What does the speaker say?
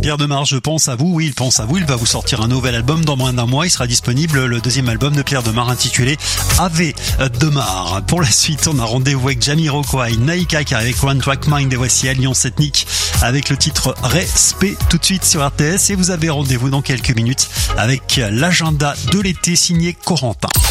Pierre Demar, je pense à vous. Oui, il pense à vous. Il va vous sortir un nouvel album dans moins d'un mois. Il sera disponible, le deuxième album de Pierre Demar intitulé Ave Demar. Pour la suite, on a rendez-vous avec Jamiroquai, Naïka qui arrive avec One Track Mind et voici Alliance Ethnique avec le titre Respect tout de suite sur RTS et vous avez rendez-vous dans quelques minutes avec l'agenda de l'été signé Corentin.